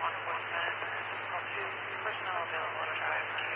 law enforcement. Call 2 personnel available to drive.